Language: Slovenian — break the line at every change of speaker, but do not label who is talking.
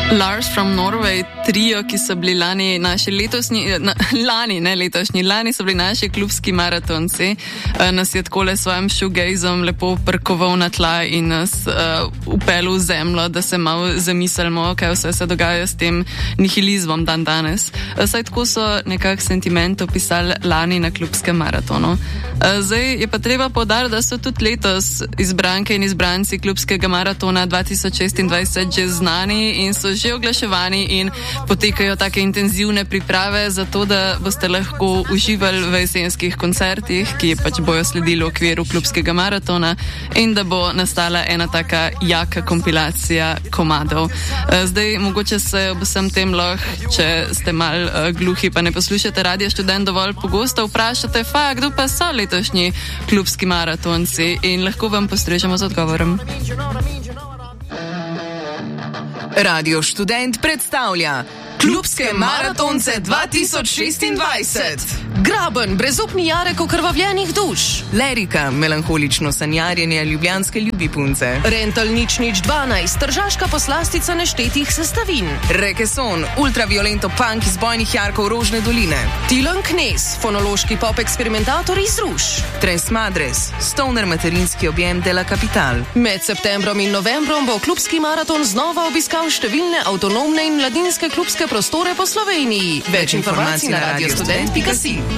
Lars from Norway, trio, ki so bili lani so bili naši klubski maratonci, nas je takole s svojim shoegazom lepo prkoval na tla in nas upel v zemljo, da se malo zamislimo, kaj vse se dogaja s tem nihilizmom dan danes. Saj tako so nekak sentiment opisali lani na klubskem maratonu. Zdaj je pa treba poudariti, da so tudi letos izbranke in izbranci klubskega maratona 2026 že znani in so že oglaševani in potekajo take intenzivne priprave za to, da boste lahko uživali v jesenskih koncertih, ki pač bojo sledili v okviru klubskega maratona in da bo nastala ena taka jaka kompilacija komadov. Zdaj, mogoče se ob vsem tem lahko, če ste mal gluhi pa ne poslušate Radio Študent dovolj pogosto, vprašate, kdo pa so letošnji klubski maratonci in lahko vam postrežemo z odgovorom.
Radio Študent predstavlja Klubske maratonce 2026.
Graben, brezupni Jarek okrvavljenih duš.
Lerika, melanholično sanjarjenje ljubljanske ljubipunce.
Rental 0012, tržaška poslastica neštetih sestavin.
Rekeson, ultraviolento punk iz bojnih jarkov Rožne doline.
Tilan Knez, fonološki pop eksperimentator iz Ruš.
Tres Madres, stoner materinski objem de la Capital.
Med septembrom in novembrom bo klubski maraton znova obiskal številne avtonomne in mladinske klubske prostore po Sloveniji. Več informacij na radiostudent.si.